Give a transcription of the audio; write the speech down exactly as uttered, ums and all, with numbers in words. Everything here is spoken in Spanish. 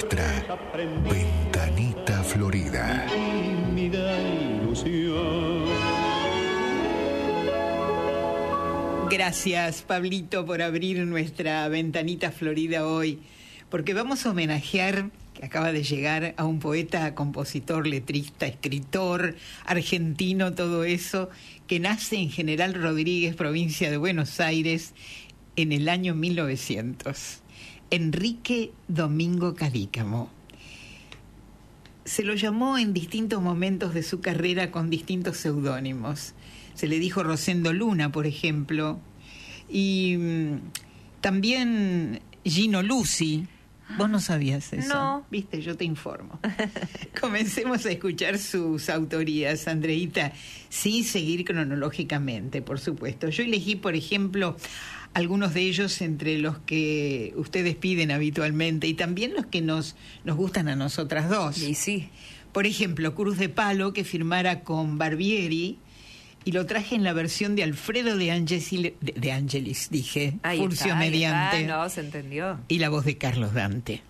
nuestra ventanita florida. Gracias, Pablito, por abrir nuestra ventanita florida hoy, porque vamos a homenajear, que acaba de llegar, a un poeta, compositor, letrista, escritor, argentino, todo eso, que nace en General Rodríguez, provincia de Buenos Aires, en el año mil novecientos. Enrique Domingo Cadícamo. Se lo llamó en distintos momentos de su carrera con distintos seudónimos. Se le dijo Rosendo Luna, por ejemplo, y mmm, también Gino Luci. ¿Vos no sabías eso? No. Viste, yo te informo. Comencemos a escuchar sus autorías, Andreita. Sí, seguir cronológicamente, por supuesto. Yo elegí, por ejemplo, algunos de ellos entre los que ustedes piden habitualmente y también los que nos, nos gustan a nosotras dos. Y sí. Por ejemplo, Cruz de Palo, que firmara con Barbieri, y lo traje en la versión de Alfredo de Angelis, de, de Angelis dije, Ahí Furcio está, ahí mediante, está, no, se entendió. y la voz de Carlos Dante.